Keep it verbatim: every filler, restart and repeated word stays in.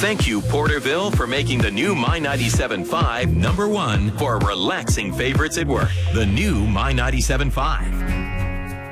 Thank you, Porterville, for making the new My ninety-seven point five number one for relaxing favorites at work. The new My ninety-seven point five.